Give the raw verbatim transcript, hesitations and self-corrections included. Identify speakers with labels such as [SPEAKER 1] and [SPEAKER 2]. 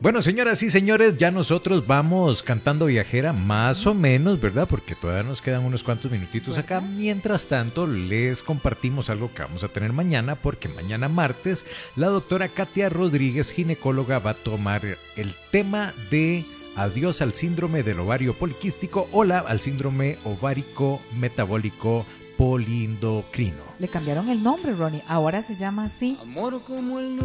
[SPEAKER 1] Bueno, señoras y señores, ya nosotros vamos cantando viajera más o menos, ¿verdad? Porque todavía nos quedan unos cuantos minutitos acá. Mientras tanto, les compartimos algo que vamos a tener mañana, porque mañana martes la doctora Katia Rodríguez, ginecóloga, va a tomar el tema de adiós al síndrome del ovario poliquístico, hola al síndrome ovárico metabólico polindocrino.
[SPEAKER 2] Le cambiaron el nombre, Ronnie. Ahora se llama así.
[SPEAKER 3] Amor como el